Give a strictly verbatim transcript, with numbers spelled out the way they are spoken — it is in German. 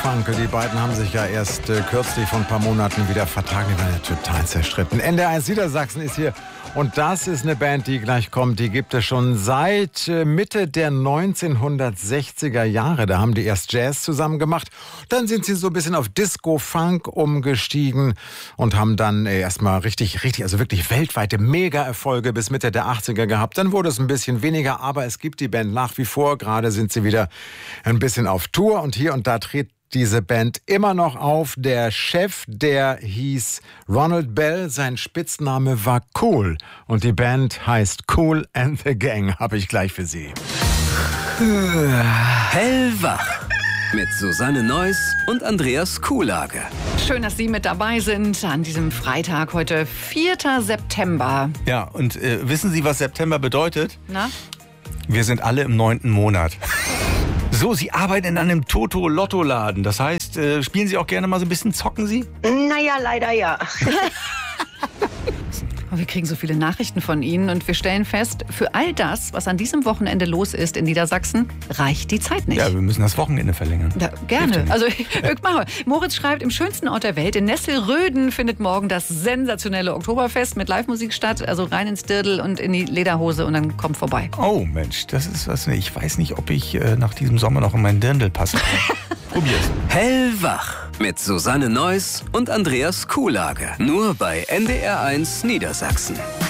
Garfunkel. Die beiden haben sich ja erst äh, kürzlich vor ein paar Monaten wieder vertragen. Die waren ja total zerstritten. N D R eins Niedersachsen ist hier. Und das ist eine Band, die gleich kommt. Die gibt es schon seit äh, Mitte der neunzehnhundertsechziger Jahre. Da haben die erst Jazz zusammen gemacht. Dann sind sie so ein bisschen auf Disco-Funk umgestiegen und haben dann äh, erstmal richtig, richtig, also wirklich weltweite Mega-Erfolge bis Mitte der achtziger gehabt. Dann wurde es ein bisschen weniger, aber es gibt die Band nach wie vor. Gerade sind sie wieder ein bisschen auf Tour und hier und da tritt diese Band immer noch auf. Der Chef, der hieß Ronald Bell, sein Spitzname war Cool und die Band heißt Kool and the Gang, habe ich gleich für Sie. Hellwach mit Susanne Neuss und Andreas Kuhlage. Schön, dass Sie mit dabei sind an diesem Freitag, heute vierter September. Ja, und äh, wissen Sie, was September bedeutet? Na? Wir sind alle im neunten Monat. So, Sie arbeiten in einem Toto-Lotto-Laden. Das heißt, äh, spielen Sie auch gerne mal so ein bisschen, zocken Sie? Naja, leider ja. Wir kriegen so viele Nachrichten von Ihnen und wir stellen fest, für all das, was an diesem Wochenende los ist in Niedersachsen, reicht die Zeit nicht. Ja, wir müssen das Wochenende verlängern. Ja, gerne. Also, machen wir. Moritz schreibt, im schönsten Ort der Welt, in Nesselröden, findet morgen das sensationelle Oktoberfest mit Live-Musik statt. Also rein ins Dirndl und in die Lederhose und dann kommt vorbei. Oh Mensch, das ist was. Ich weiß nicht, ob ich äh, nach diesem Sommer noch in meinen Dirndl passe. Probier's. Hellwach mit Susanne Neuss und Andreas Kuhlage. Nur bei N D R eins Niedersachsen.